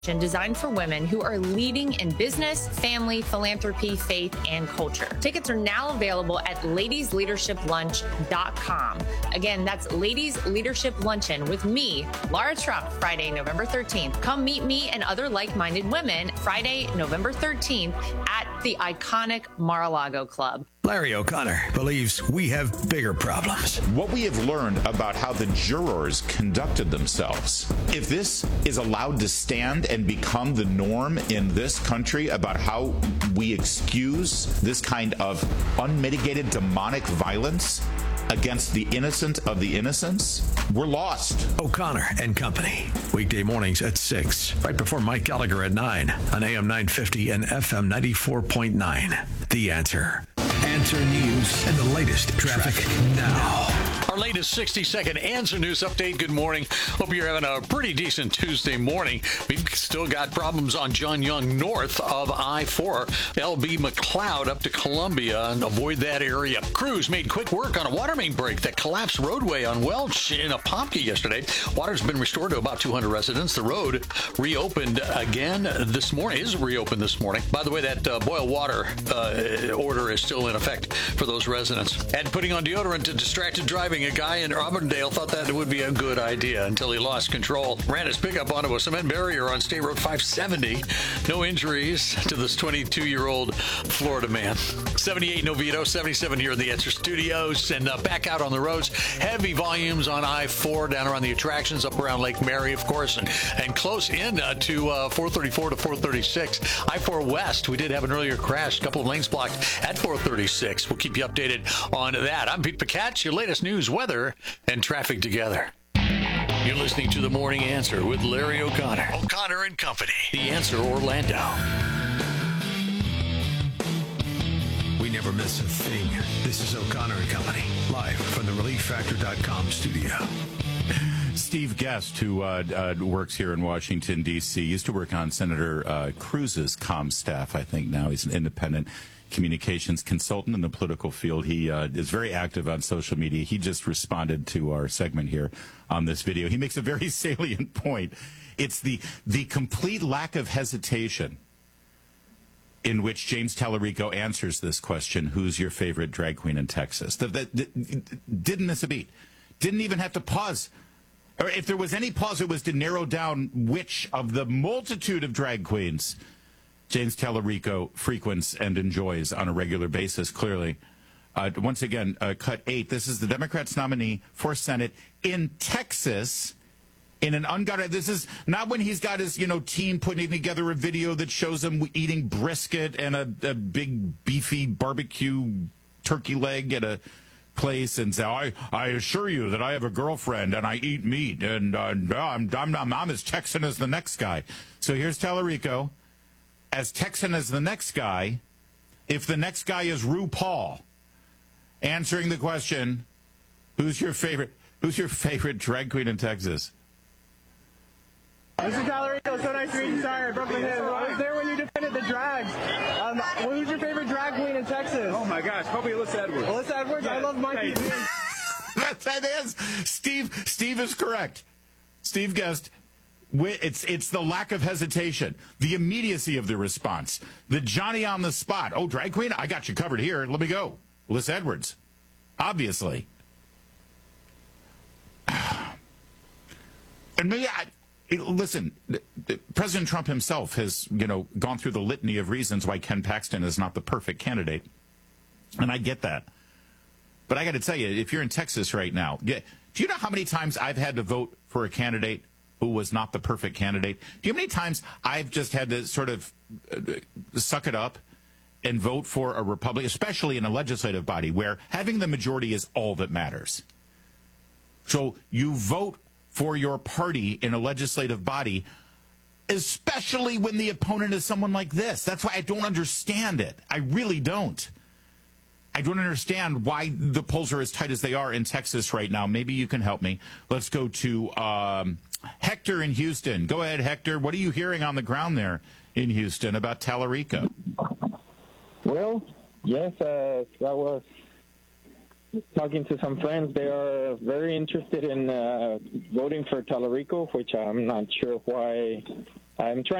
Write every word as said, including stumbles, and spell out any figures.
designed for women who are leading in business, family, philanthropy, faith, and culture. Tickets are now available at ladies leadership lunch dot com. Again, that's Ladies Leadership Luncheon with me, Laura Trump, Friday, November thirteenth. Come meet me and other like-minded women Friday, November thirteenth at the iconic Mar-a-Lago Club. Larry O'Connor believes we have bigger problems. What we have learned about how the jurors conducted themselves, if this is allowed to stand and become the norm in this country about how we excuse this kind of unmitigated demonic violence against the innocent of the innocents, we're lost. O'Connor and Company, weekday mornings at six, right before Mike Gallagher at nine on A M nine fifty and F M ninety-four point nine. The Answer. Answer News and the latest traffic, traffic now. Our latest sixty-second Answer News update. Good morning. Hope you're having a pretty decent Tuesday morning. We've still got problems on John Young north of I four. L B McLeod up to Columbia, and avoid that area. Crews made quick work on a water main break that collapsed roadway on Welch in Apopka yesterday. Water's been restored to about two hundred residents. The road reopened again this morning. Is reopened this morning. By the way, that uh, boil water uh, order is still in effect for those residents. And putting on deodorant to distracted driving. A guy in Auburndale thought that would be a good idea until he lost control. Ran his pickup onto a cement barrier on State Road five seventy. No injuries to this twenty-two-year-old Florida man. seventy-eight in Oviedo, seventy-seven here in the Answer Studios. And uh, back out on the roads, heavy volumes on I four down around the attractions up around Lake Mary, of course, and, and close in uh, to uh, four thirty-four to four thirty-six. I four West, we did have an earlier crash, a couple of lanes blocked at four thirty-six. We'll keep you updated on that. I'm Pete Picatch, your latest news, weather, and traffic together. You're listening to The Morning Answer with Larry O'Connor. O'Connor and Company. The Answer Orlando. We never miss a thing. This is O'Connor and Company, live from the relief factor dot com studio. Steve Guest, who uh, uh, works here in Washington, D C, used to work on Senator uh, Cruz's comm staff, I think. Now he's an independent communications consultant in the political field. He uh, is very active on social media. He just responded to our segment here on this video. He makes a very salient point. It's the the complete lack of hesitation in which James Tallarico answers this question, who's your favorite drag queen in Texas? That, that, that didn't miss a beat. Didn't even have to pause. Or if there was any pause, it was to narrow down which of the multitude of drag queens James Tallarico frequents and enjoys on a regular basis, clearly. Uh, once again, uh, cut eight. This is the Democrats' nominee for Senate in Texas in an unguided. This is not when he's got his, you know, team putting together a video that shows him eating brisket and a, a big beefy barbecue turkey leg at a place and say, I, I assure you that I have a girlfriend and I eat meat and uh, I'm, I'm, I'm, I'm as Texan as the next guy. So here's Tallarico. As Texan as the next guy, if the next guy is RuPaul, answering the question, who's your favorite, who's your favorite drag queen in Texas? Mister Tallarico, so nice to meet you. Sorry, I broke my head. I was there when you defended the drags. Um, who's your favorite drag queen in Texas? Oh my gosh, probably Alyssa Edwards. Alyssa Edwards? Yeah. I love Monkey. That, that is. Steve, Steve is correct. Steve Guest. It's it's the lack of hesitation, the immediacy of the response, the Johnny on the spot. Oh, drag queen, I got you covered here. Let me go. Alyssa Edwards, obviously. And maybe I, listen, President Trump himself has, you know, gone through the litany of reasons why Ken Paxton is not the perfect candidate, and I get that. But I got to tell you, if you're in Texas right now, do you know how many times I've had to vote for a candidate who was not the perfect candidate? Do you know how many times I've just had to sort of uh, suck it up and vote for a Republican, especially in a legislative body where having the majority is all that matters? So you vote for your party in a legislative body, especially when the opponent is someone like this. That's why I don't understand it. I really don't. I don't understand why the polls are as tight as they are in Texas right now. Maybe you can help me. Let's go to um, Hector in Houston. Go ahead, Hector. What are you hearing on the ground there in Houston about Tallarico? Well, yes, uh, I was talking to some friends. They are very interested in uh, voting for Tallarico, which I'm not sure why I'm trying.